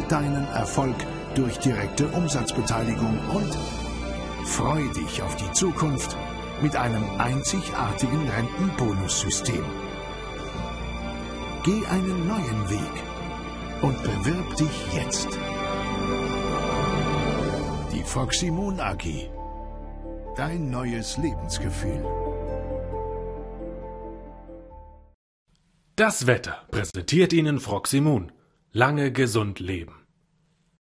deinen Erfolg durch direkte Umsatzbeteiligung und freu dich auf die Zukunft mit einem einzigartigen Rentenbonussystem. Geh einen neuen Weg und bewirb dich jetzt. Die Foxy Moon AG. Dein neues Lebensgefühl. Das Wetter präsentiert Ihnen Foxy Moon. Lange gesund leben.